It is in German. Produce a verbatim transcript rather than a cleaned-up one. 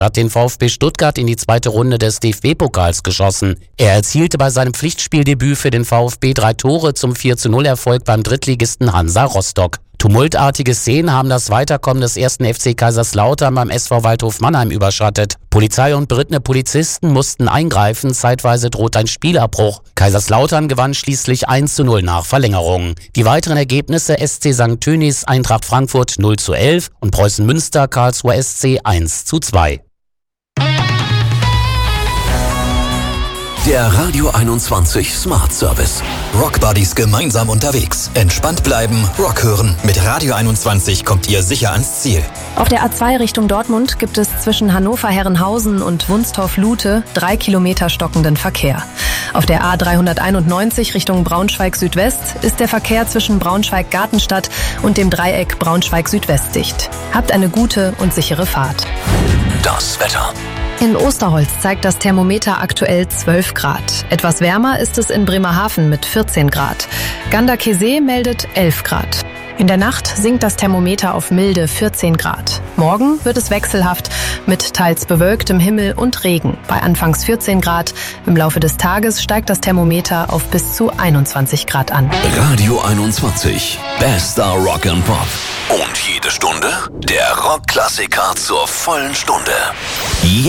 hat den VfB Stuttgart in die zweite Runde des D F B-Pokals geschossen. Er erzielte bei seinem Pflichtspieldebüt für den VfB drei Tore zum vier zu null Erfolg beim Drittligisten Hansa Rostock. Tumultartige Szenen haben das Weiterkommen des ersten F C Kaiserslautern beim S V Waldhof Mannheim überschattet. Polizei und berittene Polizisten mussten eingreifen, zeitweise droht ein Spielabbruch. Kaiserslautern gewann schließlich eins zu null nach Verlängerung. Die weiteren Ergebnisse: S C Sankt Tönis, Eintracht Frankfurt null zu elf und Preußen Münster, Karlsruher S C eins zu zwei. Der Radio einundzwanzig Smart Service. Rock Buddies gemeinsam unterwegs. Entspannt bleiben, Rock hören. Mit Radio einundzwanzig kommt ihr sicher ans Ziel. Auf der A zwei Richtung Dortmund gibt es zwischen Hannover-Herrenhausen und Wunstorf-Lute drei Kilometer stockenden Verkehr. Auf der A dreihunderteinundneunzig Richtung Braunschweig-Südwest ist der Verkehr zwischen Braunschweig-Gartenstadt und dem Dreieck Braunschweig-Südwest dicht. Habt eine gute und sichere Fahrt. Das Wetter. In Osterholz zeigt das Thermometer aktuell zwölf Grad. Etwas wärmer ist es in Bremerhaven mit vierzehn Grad. Ganderkesee meldet elf Grad. In der Nacht sinkt das Thermometer auf milde vierzehn Grad. Morgen wird es wechselhaft mit teils bewölktem Himmel und Regen. Bei anfangs vierzehn Grad. Im Laufe des Tages steigt das Thermometer auf bis zu einundzwanzig Grad an. Radio einundzwanzig. Bester Rock and Pop. Und jede Stunde der Rockklassiker zur vollen Stunde.